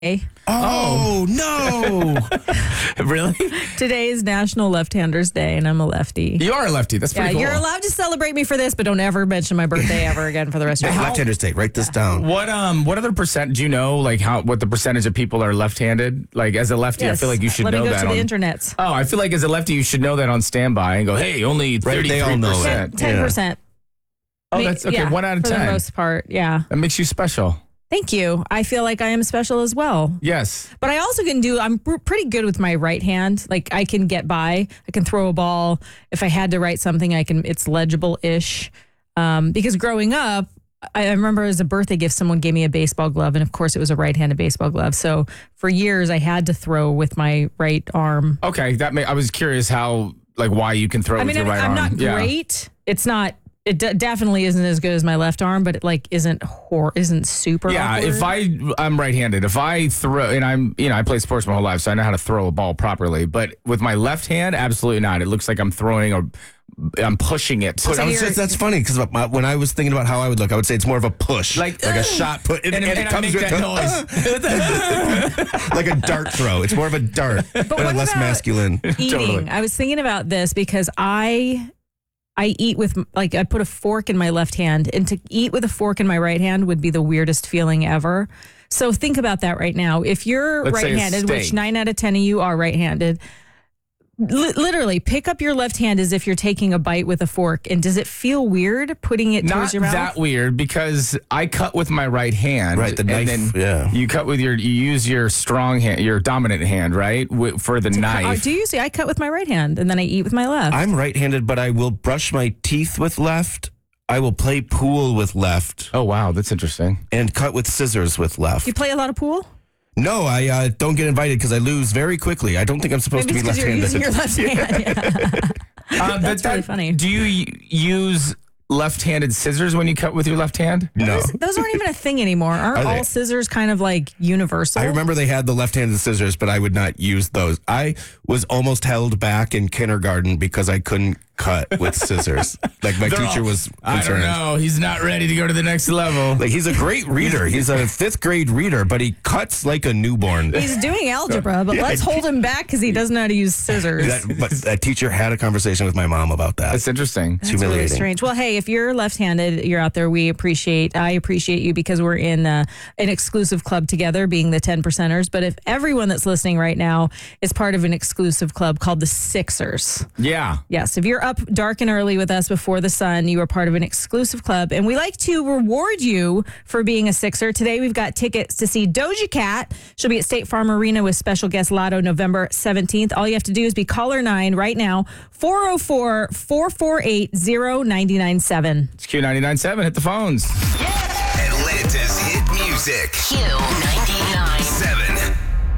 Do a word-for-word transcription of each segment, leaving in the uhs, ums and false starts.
Oh, no. Really? Today is National Left-Handers Day, and I'm a lefty. You are a lefty. That's Yeah, pretty cool. you're allowed to celebrate me for this, but don't ever mention my birthday ever again for the rest of your life. Left-handers Day. Write this down. What um what other percent do you know like how what the percentage of people are left-handed? Like as a lefty, Yes. I feel like you should Let know me go that to on the internets. Oh, I feel like as a lefty you should know that on standby and go, "Hey, only Right, thirty-three they all know percent." it. ten percent. Oh, that's okay. Yeah, one out of for ten. the most part, yeah. That makes you special. Thank you. I feel like I am special as well. Yes. But I also can do, I'm pr- pretty good with my right hand. Like I can get by. I can throw a ball. If I had to write something, I can, it's legible-ish. Um, because growing up, I I remember as a birthday gift, someone gave me a baseball glove. And of course, it was a right-handed baseball glove. So for years, I had to throw with my right arm. Okay, that may, I was curious how like why you can throw I with mean, your I'm, right I'm arm. not Yeah. great. It's not, it d- definitely isn't as good as my left arm, but it like isn't hor- isn't super Yeah, awkward. if I I'm right-handed, if I throw and I'm you know I played sports my whole life, so I know how to throw a ball properly. But with my left hand, absolutely not. It looks like I'm throwing a, I'm pushing it. But I was just, that's funny because when I was thinking about how I would look, I would say it's more of a push, Like, like, like a uh, shot put, and, and, and and it I comes make with that the, noise. like a dart throw. It's more of a dart, but, what less about masculine. Eating. Totally. I was thinking about this because I I eat with like I put a fork in my left hand, and to eat with a fork in my right hand would be the weirdest feeling ever. So think about that right now. If you're Let's say a right-handed, which steak. nine out of ten of you are right-handed, li- literally pick up your left hand as if you're taking a bite with a fork. And does it feel weird putting it Not towards your mouth? that weird because I cut with my right hand. Right, the and knife, then yeah. You cut with your, you use your strong hand, your dominant hand, right, wi- for the Uh, knife. do you see? I cut with my right hand, and then I eat with my left. I'm right-handed, but I will brush my teeth with left. I will play pool with left Oh wow, that's interesting. and cut with scissors with left. you play a lot of pool? No, I uh, don't get invited because I lose very quickly. I don't think I'm supposed Maybe to it's be because you're left-handed. using your left hand. Yeah. Uh, That's but really that- funny. Do you y- use left-handed scissors when you cut with your left hand? No. Those, those aren't even a thing anymore. Aren't Are they? all scissors kind of like universal? I remember they had the left-handed scissors, but I would not use those. I was almost held back in kindergarten because I couldn't cut with scissors. Like my They're teacher all- was I don't concerned. know. He's not ready to go to the next level. Like he's a great reader. He's a fifth grade reader, but he cuts like a newborn. He's doing algebra, but let's hold him back because he doesn't know how to use scissors. That, but that teacher had a conversation with my mom about that. That's interesting. It's That's really humiliating. strange. Well, hey, if you're left-handed, you're out there. We appreciate, I appreciate you because we're in uh, an exclusive club together, being the ten percenters. But if everyone that's listening right now is part of an exclusive club called the Sixers. Yeah. Yes, if you're up dark and early with us before the sun, you are part of an exclusive club. And we like to reward you for being a Sixer. Today, we've got tickets to see Doja Cat. She'll be at State Farm Arena with special guest Lotto November seventeenth. All you have to do is be caller nine right now, four oh four, four four eight, oh nine nine seven. It's Q ninety-nine point seven. Hit the phones. Atlanta's hit music. Q ninety-nine. Seven.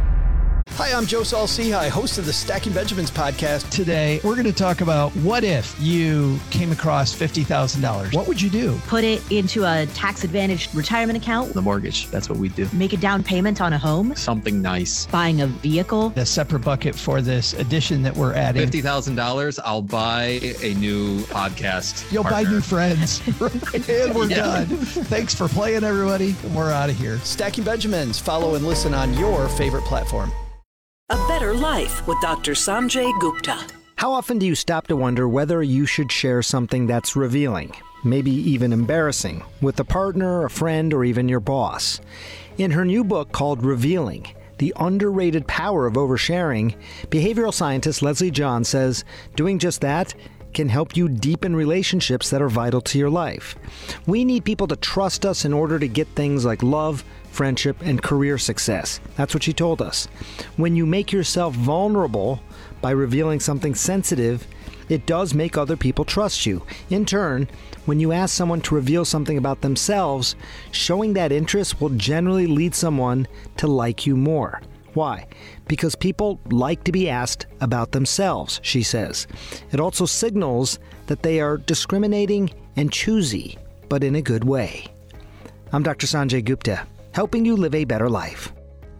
Hi, I'm Joe Saul-Sehy, host of the Stacking Benjamins podcast. Today, we're going to talk about what if you came across fifty thousand dollars? What would you do? Put it into a tax-advantaged retirement account, The mortgage. That's what we do. make a down payment on a home, Something nice. buying a vehicle. A separate bucket for this addition that we're adding. fifty thousand dollars, I'll buy a new podcast. You'll buy partner. new friends. And we're Yeah. done. Thanks for playing, everybody. We're out of here. Stacking Benjamins. Follow and listen on your favorite platform. A Better Life with Doctor Sanjay Gupta. How often do you stop to wonder whether you should share something that's revealing, maybe even embarrassing, with a partner, a friend, or even your boss? In her new book called Revealing, The Underrated Power of Oversharing, behavioral scientist Leslie John says doing just that can help you deepen relationships that are vital to your life. We need people to trust us in order to get things like love, friendship, and career success. That's what she told us. When you make yourself vulnerable by revealing something sensitive, it does make other people trust you. In turn, when you ask someone to reveal something about themselves, showing that interest will generally lead someone to like you more. Why? Because people like to be asked about themselves, she says. It also signals that they are discriminating and choosy, but in a good way. I'm Doctor Sanjay Gupta, helping you live a better life.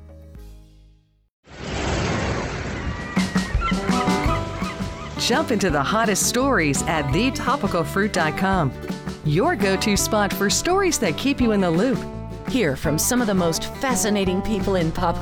Jump into the hottest stories at the topical fruit dot com. Your go-to spot for stories that keep you in the loop. Hear from some of the most fascinating people in pop